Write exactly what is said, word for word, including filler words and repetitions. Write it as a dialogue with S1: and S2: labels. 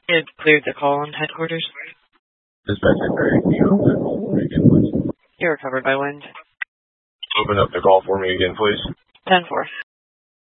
S1: It cleared the call on headquarters.
S2: Dispatcher Craig, can you open the call for me again, please?
S1: You're covered by wind.
S2: Open up the call for me again, please.
S1: ten four.